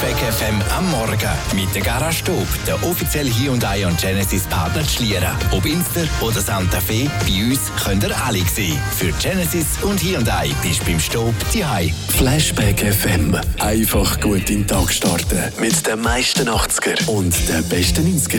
Flashback FM am Morgen mit der Garage Stub, der offizielle Hyundai und Genesis Partner Schlieren. Ob Inster oder Santa Fe, bei uns könnt ihr alle sehen. Für Genesis und Hyundai bist du beim Stub daheim. Flashback FM. Einfach gut in den Tag starten. Mit den meisten 80er und den besten 90er.